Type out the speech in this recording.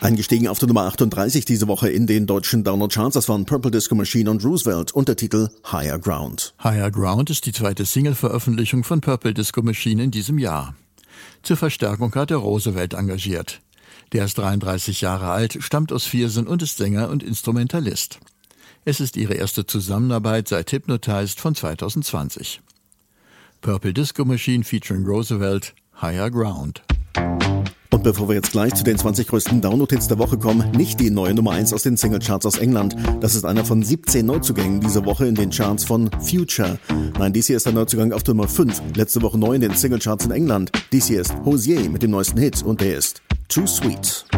Eingestiegen auf der Nummer 38 diese Woche in den deutschen Download-Charts, das waren Purple Disco Machine und Roosevelt, Untertitel Higher Ground. Higher Ground ist die zweite Single-Veröffentlichung von Purple Disco Machine in diesem Jahr. Zur Verstärkung hat er Roosevelt engagiert. Der ist 33 Jahre alt, stammt aus Viersen und ist Sänger und Instrumentalist. Es ist ihre erste Zusammenarbeit seit Hypnotized von 2020. Purple Disco Machine featuring Roosevelt, Higher Ground. Und bevor wir jetzt gleich zu den 20 größten Download-Hits der Woche kommen, nicht die neue Nummer 1 aus den Single-Charts aus England. Das ist einer von 17 Neuzugängen diese Woche in den Charts von Future. Nein, dies hier ist der Neuzugang auf der Nummer 5. Letzte Woche neu in den Single-Charts in England. Dies hier ist Hozier mit dem neuesten Hit und der ist Too Sweet.